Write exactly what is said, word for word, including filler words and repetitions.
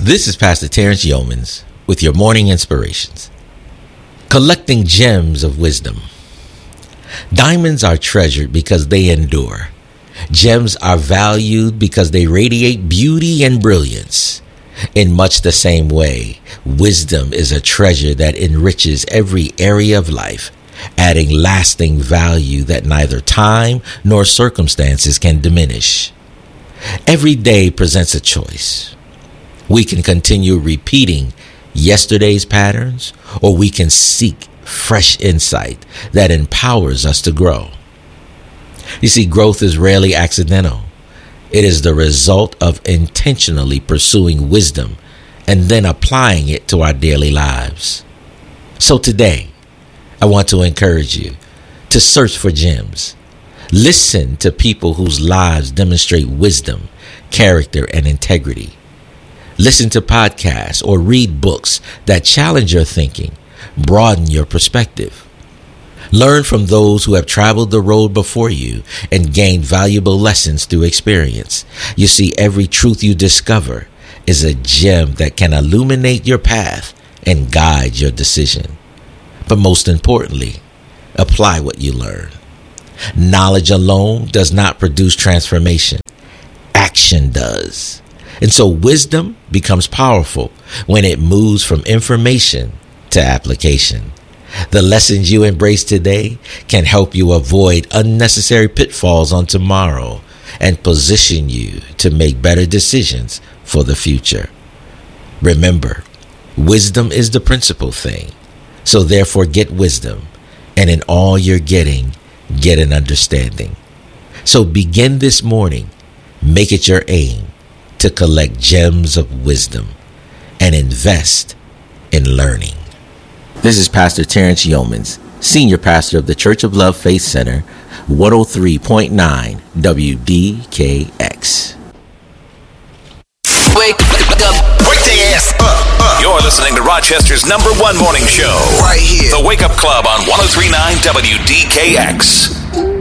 This is Pastor Terrence Yeomans with your morning inspirations. Collecting gems of wisdom. Diamonds are treasured because they endure. Gems are valued because they radiate beauty and brilliance. In much the same way, wisdom is a treasure that enriches every area of life, adding lasting value that neither time nor circumstances can diminish. Every day presents a choice. We can continue repeating yesterday's patterns, or we can seek fresh insight that empowers us to grow. You see, growth is rarely accidental. It is the result of intentionally pursuing wisdom and then applying it to our daily lives. So today, I want to encourage you to search for gems. Listen to people whose lives demonstrate wisdom, character, and integrity. Listen to podcasts or read books that challenge your thinking, broaden your perspective. Learn from those who have traveled the road before you and gained valuable lessons through experience. You see, every truth you discover is a gem that can illuminate your path and guide your decision. But most importantly, apply what you learn. Knowledge alone does not produce transformation. Action does. And so wisdom becomes powerful when it moves from information to application. The lessons you embrace today can help you avoid unnecessary pitfalls on tomorrow and position you to make better decisions for the future. Remember, wisdom is the principal thing. So therefore get wisdom, and in all you're getting, get an understanding. So begin this morning, make it your aim to collect gems of wisdom and invest in learning. This is Pastor Terrence Yeomans, Senior Pastor of the Church of Love Faith Center, one oh three point nine W D K X. Wake up, wake their ass up, up. You're listening to Rochester's number one morning show. Right here. The Wake Up Club on one oh three point nine W D K X.